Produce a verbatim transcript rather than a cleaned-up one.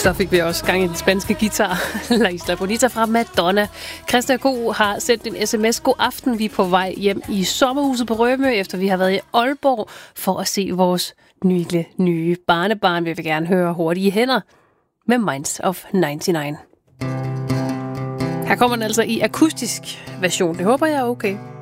Så fik vi også gang i den spanske guitar. La Isla Bonita fra Madonna. Christa K. har sendt en sms. God aften, vi er på vej hjem i sommerhuset på Rømø, efter vi har været i Aalborg for at se vores nye, nye barnebarn. Vi vil gerne høre Hurtige Hænder med Minds of nioghalvfems. Her kommer den altså i akustisk version. Det håber jeg er okay.